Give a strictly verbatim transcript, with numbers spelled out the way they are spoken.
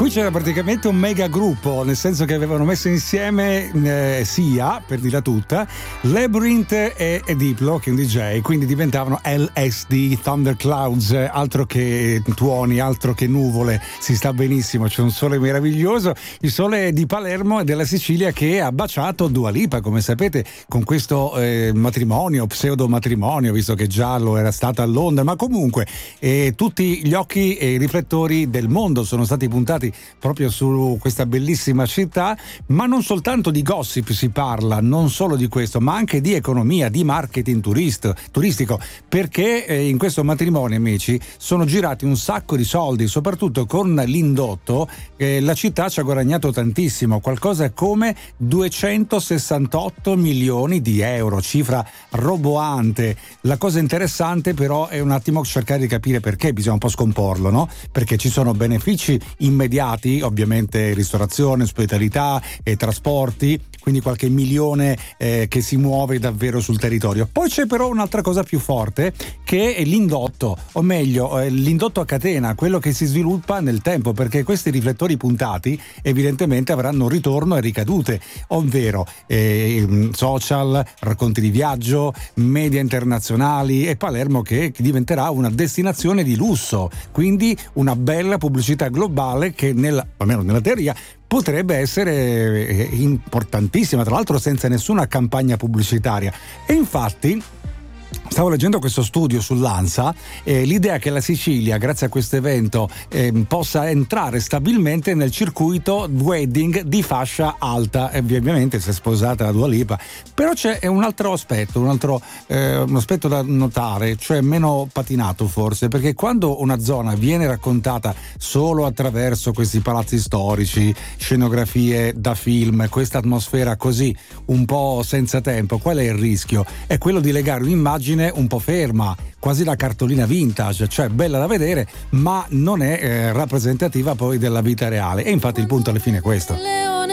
cui c'era praticamente un mega gruppo, nel senso che avevano messo insieme eh, Sia, per dirla tutta, Labyrinth e, e Diplo, che è un D J, quindi diventavano L S D, Thunderclouds, altro che tuoni, altro che nuvole, si sta benissimo, c'è un sole meraviglioso, il sole di Palermo e della Sicilia che ha baciato Dua Lipa, come sapete, con questo eh, matrimonio, pseudo matrimonio, visto che già lo era stata a Londra, ma comunque eh, tutti gli occhi e i riflettori del mondo sono stati puntati proprio su questa bellissima città, ma non soltanto di gossip si parla, non solo di questo, ma anche di economia, di marketing turist, turistico, perché eh, in questo matrimonio, amici, sono girati un sacco di soldi, soprattutto con l'indotto, eh, la città ci ha guadagnato tantissimo, qualcosa come duecentosessantotto milioni di euro, cifra roboante. La cosa interessante però è un attimo cercare di capire perché, bisogna un po' scomporlo, no? Perché ci sono benefici immediati, ovviamente ristorazione, ospitalità e trasporti, quindi qualche milione eh, che si muove davvero sul territorio. Poi c'è però un'altra cosa più forte, che è l'indotto, o meglio eh, l'indotto a catena, quello che si sviluppa nel tempo, perché questi riflettori puntati evidentemente avranno un ritorno e ricadute, ovvero eh, social, racconti di viaggio, media internazionali e Palermo che diventerà una destinazione di lusso, quindi una bella pubblicità globale che nella, almeno nella teoria, potrebbe essere importantissima, tra l'altro senza nessuna campagna pubblicitaria. E infatti stavo leggendo questo studio sull'ANSA, eh, l'idea che la Sicilia, grazie a questo evento, eh, possa entrare stabilmente nel circuito wedding di fascia alta, e ovviamente si è sposata la Dua Lipa. Però c'è un altro aspetto, un altro eh, un aspetto da notare, cioè meno patinato forse, perché quando una zona viene raccontata solo attraverso questi palazzi storici, scenografie da film, questa atmosfera così un po' senza tempo, qual è il rischio? È quello di legare un'immagine un po' ferma, quasi la cartolina vintage, cioè bella da vedere ma non è eh, rappresentativa poi della vita reale, e infatti il punto alla fine è questo. Leone